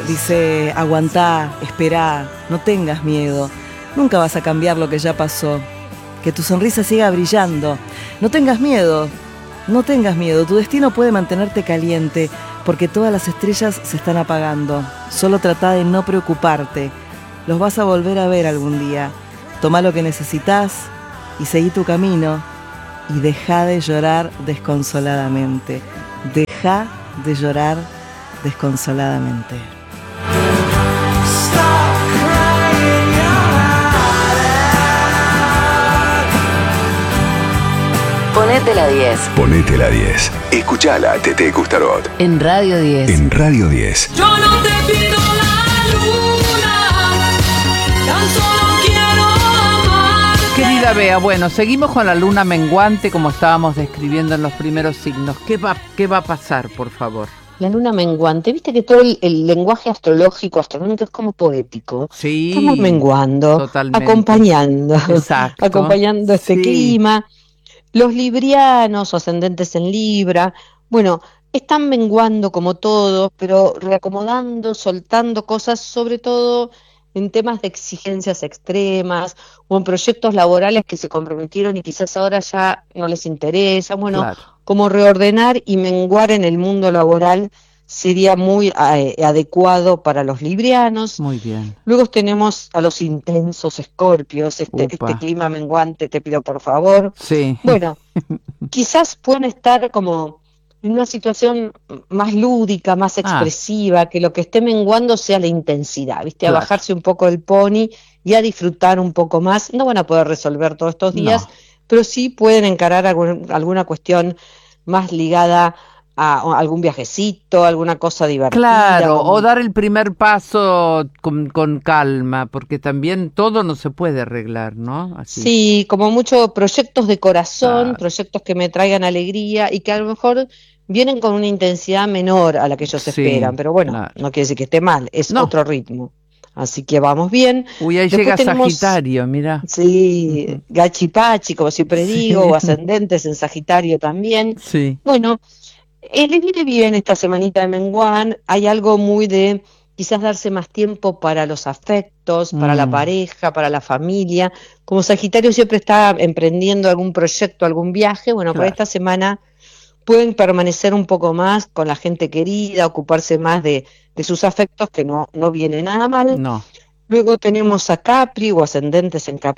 Dice, aguantá, esperá, no tengas miedo. Nunca vas a cambiar lo que ya pasó. Que tu sonrisa siga brillando. No tengas miedo, no tengas miedo. Tu destino puede mantenerte caliente porque todas las estrellas se están apagando. Solo trata de no preocuparte. Los vas a volver a ver algún día. Toma lo que necesitas y seguí tu camino. Y deja de llorar desconsoladamente. Deja de llorar desconsoladamente. Ponete la 10. Ponete la 10. Escuchala a Tete Custarot. En Radio 10. En Radio 10. Yo no te pido la luna, tan solo quiero amar. Querida Bea, bueno, seguimos con la luna menguante como estábamos describiendo en los primeros signos. ¿Qué va a pasar, por favor? La luna menguante, viste que todo el lenguaje astrológico, astronómico es como poético. Sí. Estamos menguando, totalmente. acompañando, Exacto. acompañando este Sí. clima. Los librianos o ascendentes en Libra, bueno, están menguando como todo, pero reacomodando, soltando cosas, sobre todo en temas de exigencias extremas o en proyectos laborales que se comprometieron y quizás ahora ya no les interesa. Bueno, Claro. como reordenar y menguar en el mundo laboral sería muy adecuado para los librianos. Muy bien. Luego tenemos a los intensos escorpios, este Upa. clima menguante, te pido por favor. Sí. Bueno, quizás pueden estar como en una situación más lúdica, más expresiva, que lo que esté menguando sea la intensidad, ¿viste? A Claro. bajarse un poco el pony y a disfrutar un poco más. No van a poder resolver todos estos días, No. pero sí pueden encarar alguna cuestión más ligada a algún viajecito, alguna cosa divertida. Claro, como- o dar el primer paso con calma, porque también todo no se puede arreglar, ¿no? Así. Sí, como muchos proyectos de corazón, Claro. proyectos que me traigan alegría y que a lo mejor vienen con una intensidad menor a la que ellos Sí, esperan, pero bueno, claro. no quiere decir que esté mal, es No. otro ritmo. Así que vamos bien. Uy, ahí Después llega tenemos- Sagitario, mira. Sí, Ujú. gachipachi, como siempre digo, Sí. o ascendentes en Sagitario también. Sí. Bueno, le viene bien esta semanita de menguán, hay algo muy de quizás darse más tiempo para los afectos, para la pareja, para la familia. Como Sagitario siempre está emprendiendo algún proyecto, algún viaje, bueno, por Claro. esta semana pueden permanecer un poco más con la gente querida, ocuparse más de sus afectos, que no viene nada mal. No. Luego tenemos a Capri o ascendentes en